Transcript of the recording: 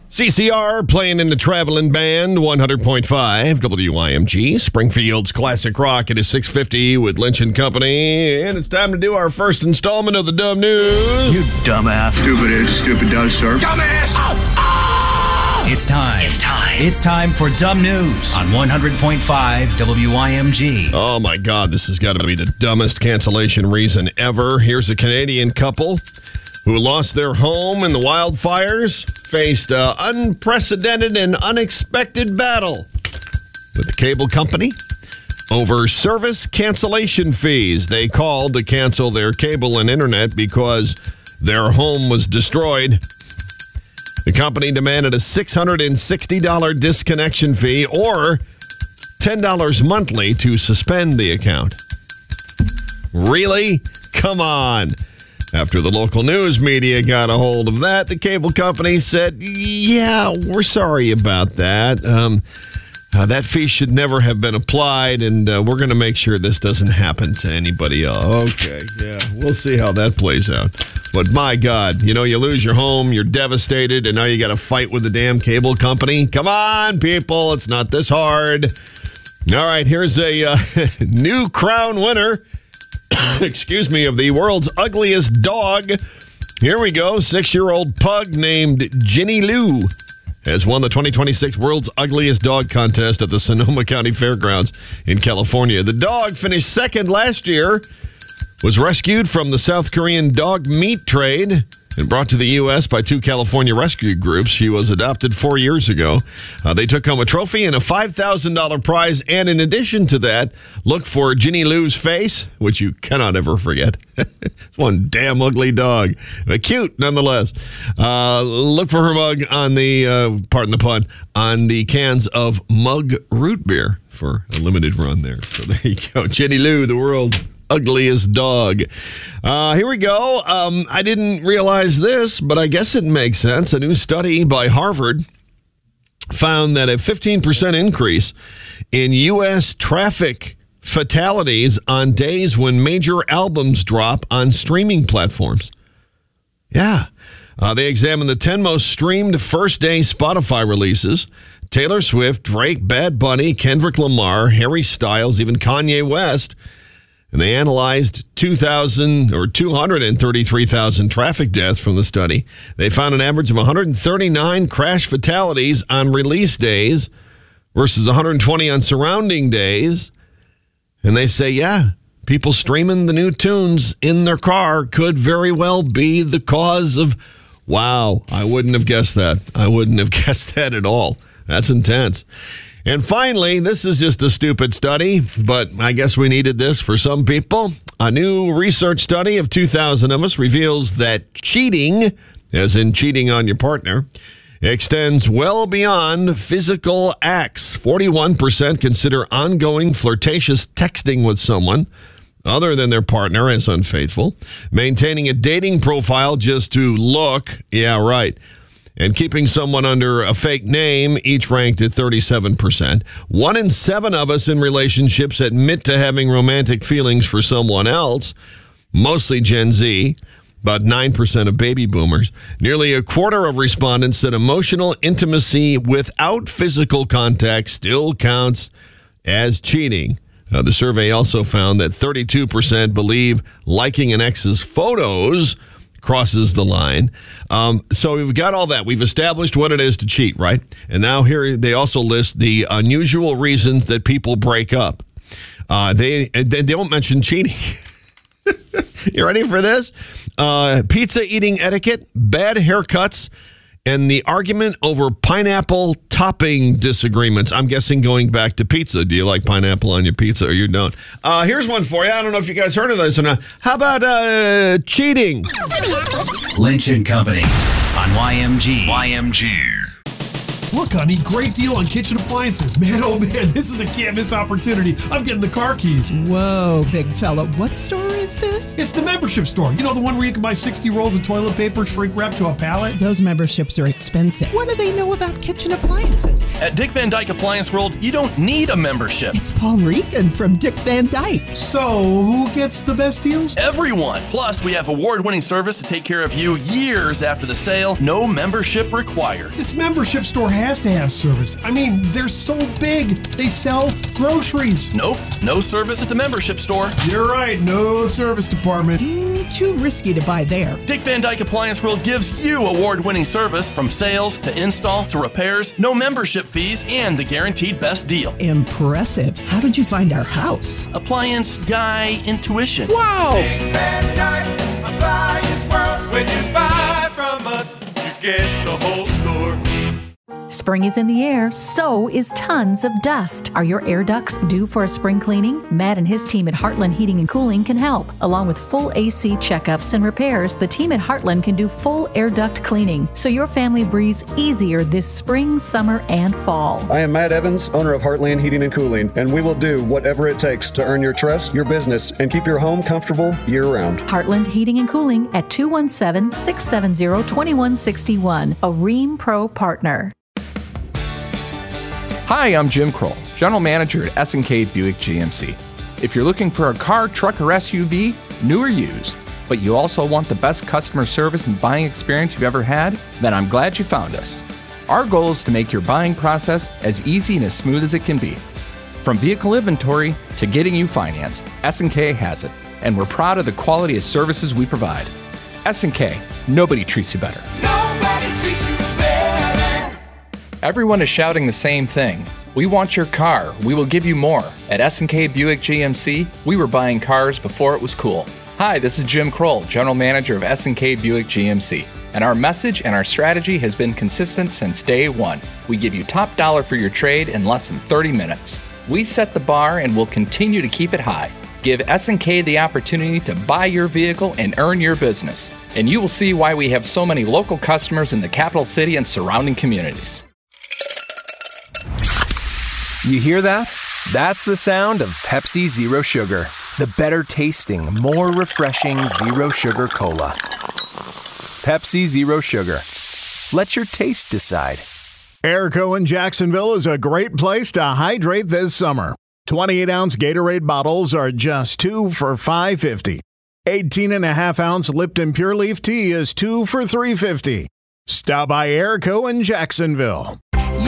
CCR playing in the traveling band, 100.5 WIMG, Springfield's classic rock. It is 6:50 with Lynch and Company, and it's time to do our first installment of the Dumb News. You dumbass. Stupid is, stupid does, sir. Dumbass! It's time for Dumb News on 100.5 WIMG. Oh my God, this has got to be the dumbest cancellation reason ever. Here's a Canadian couple who lost their home in the wildfires, faced an unprecedented and unexpected battle with the cable company over service cancellation fees. They called to cancel their cable and internet because their home was destroyed. The company demanded a $660 disconnection fee or $10 monthly to suspend the account. Really? Come on. After the local news media got a hold of that, the cable company said, yeah, we're sorry about that. That fee should never have been applied, and we're going to make sure this doesn't happen to anybody else. Okay, yeah, we'll see how that plays out. But my God, you lose your home, you're devastated, and now you got to fight with the damn cable company? Come on, people, it's not this hard. All right, here's a new crown winner. Excuse me, of the world's ugliest dog. Here we go. 6-year-old pug named Ginny Lou has won the 2026 World's Ugliest Dog contest at the Sonoma County Fairgrounds in California. The dog finished second last year, was rescued from the South Korean dog meat trade and brought to the U.S. by 2 California rescue groups. She was adopted 4 years ago. They took home a trophy and a $5,000 prize. And in addition to that, look for Ginny Lou's face, which you cannot ever forget. It's one damn ugly dog, but cute nonetheless. Look for her mug on the, pardon the pun, on the cans of Mug root beer for a limited run there. So there you go. Ginny Lou, the world's ugliest dog. Here we go. I didn't realize this, but I guess it makes sense. A new study by Harvard found that a 15% increase in U.S. traffic fatalities on days when major albums drop on streaming platforms. Yeah. They examined the 10 most streamed first-day Spotify releases. Taylor Swift, Drake, Bad Bunny, Kendrick Lamar, Harry Styles, even Kanye West. And they analyzed 233,000 traffic deaths from the study. They found an average of 139 crash fatalities on release days versus 120 on surrounding days. And they say, yeah, people streaming the new tunes in their car could very well be the cause of, wow, I wouldn't have guessed that. I wouldn't have guessed that at all. That's intense. And finally, this is just a stupid study, but I guess we needed this for some people. A new research study of 2,000 of us reveals that cheating, as in cheating on your partner, extends well beyond physical acts. 41% consider ongoing flirtatious texting with someone other than their partner as unfaithful, maintaining a dating profile just to look, yeah, right, and keeping someone under a fake name, each ranked at 37%. 1 in 7 of us in relationships admit to having romantic feelings for someone else, mostly Gen Z, about 9% of baby boomers. Nearly a quarter of respondents said emotional intimacy without physical contact still counts as cheating. The survey also found that 32% believe liking an ex's photos crosses the line. So we've got all that. We've established what it is to cheat, right? And now here they also list the unusual reasons that people break up. They don't mention cheating. You ready for this? Pizza eating etiquette, bad haircuts, and the argument over pineapple topping disagreements. I'm guessing going back to pizza. Do you like pineapple on your pizza or you don't? Here's one for you. I don't know if you guys heard of this or not. How about cheating? Lynch and Company on YMG. Look, honey, great deal on kitchen appliances. Man, oh man, this is a can't miss opportunity. I'm getting the car keys. Whoa, big fella. What store is this? It's the membership store. You know, the one where you can buy 60 rolls of toilet paper shrink wrapped to a pallet? Those memberships are expensive. What do they know about kitchen appliances? At Dick Van Dyke Appliance World, you don't need a membership. It's Paul Regan from Dick Van Dyke. So, who gets the best deals? Everyone. Plus, we have award-winning service to take care of you years after the sale. No membership required. This membership store has to have service. I mean, they're so big. They sell groceries. Nope. No service at the membership store. You're right. No service department. Too risky to buy there. Dick Van Dyke Appliance World gives you award-winning service from sales to install to repairs, no membership fees, and the guaranteed best deal. Impressive. How did you find our house? Appliance Guy Intuition. Wow! Dick Van Dyke Appliance World. When you buy from us, you get the whole store. Spring is in the air, so is tons of dust. Are your air ducts due for a spring cleaning? Matt and his team at Heartland Heating and Cooling can help. Along with full AC checkups and repairs, the team at Heartland can do full air duct cleaning, so your family breathes easier this spring, summer, and fall. I am Matt Evans, owner of Heartland Heating and Cooling, and we will do whatever it takes to earn your trust, your business, and keep your home comfortable year-round. Heartland Heating and Cooling at 217-670-2161, a Rheem Pro partner. Hi, I'm Jim Kroll, General Manager at S&K Buick GMC. If you're looking for a car, truck, or SUV, new or used, but you also want the best customer service and buying experience you've ever had, then I'm glad you found us. Our goal is to make your buying process as easy and as smooth as it can be. From vehicle inventory to getting you financed, S&K has it, and we're proud of the quality of services we provide. S&K, nobody treats you better. Nobody treats you better. Everyone is shouting the same thing. We want your car. We will give you more. At S&K Buick GMC, we were buying cars before it was cool. Hi, this is Jim Kroll, General Manager of S&K Buick GMC. And our message and our strategy has been consistent since day one. We give you top dollar for your trade in less than 30 minutes. We set the bar and will continue to keep it high. Give S&K the opportunity to buy your vehicle and earn your business. And you will see why we have so many local customers in the capital city and surrounding communities. You hear that? That's the sound of Pepsi Zero Sugar. The better tasting, more refreshing Zero Sugar Cola. Pepsi Zero Sugar. Let your taste decide. Airco in Jacksonville is a great place to hydrate this summer. 28-ounce Gatorade bottles are just $2 for $5.50. 18.5-ounce Lipton Pure Leaf Tea is $2 for $3.50. Stop by Airco in Jacksonville.